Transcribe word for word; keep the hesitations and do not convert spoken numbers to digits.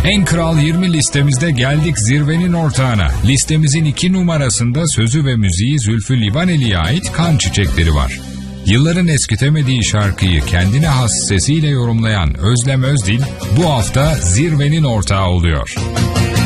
En Kral yirmi listemizde geldik zirvenin ortağına. Listemizin iki numarasında sözü ve müziği Zülfü Livaneli'ye ait Kan Çiçekleri var. Yılların eskitemediği şarkıyı kendine has sesiyle yorumlayan Özlem Özdil bu hafta zirvenin ortağı oluyor.